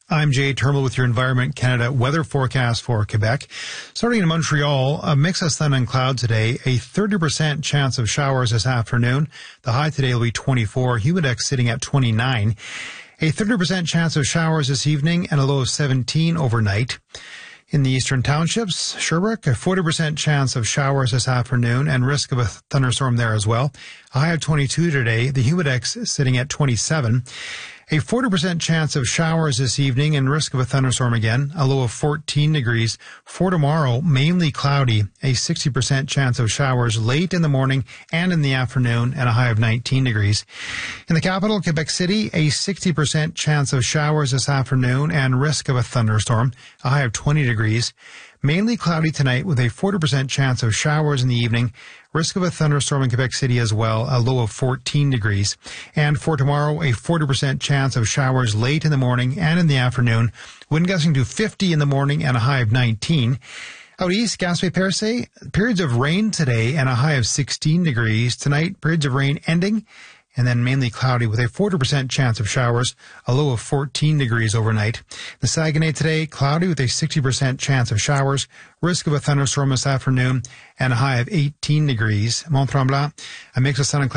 I'm Jay Turnbull with your Environment Canada weather forecast for Quebec. Starting in Montreal, a mix of sun and cloud today, a 30% chance of showers this afternoon. The high today will be 24, humidex sitting at 29. A 30% chance of showers this evening and a low of 17 overnight. In the eastern townships, Sherbrooke, a 40% chance of showers this afternoon and risk of a thunderstorm there as well. A high of 22 today, the humidex sitting at 27. A 40% chance of showers this evening and risk of a thunderstorm again, a low of 14 degrees. For tomorrow, mainly cloudy, a 60% chance of showers late in the morning and in the afternoon, and a high of 19 degrees. In the capital, Quebec City, a 60% chance of showers this afternoon and risk of a thunderstorm, a high of 20 degrees. Mainly cloudy tonight with a 40% chance of showers in the evening. Risk of a thunderstorm in Quebec City as well, a low of 14 degrees. And for tomorrow, a 40% chance of showers late in the morning and in the afternoon. Wind gusting to 50 in the morning and a high of 19. Out east, Gaspé-Percé, periods of rain today and a high of 16 degrees. Tonight, periods of rain ending and then mainly cloudy with a 40% chance of showers, a low of 14 degrees overnight. The Saguenay today, cloudy with a 60% chance of showers, risk of a thunderstorm this afternoon, and a high of 18 degrees. Mont-Tremblant, a mix of sun and clouds.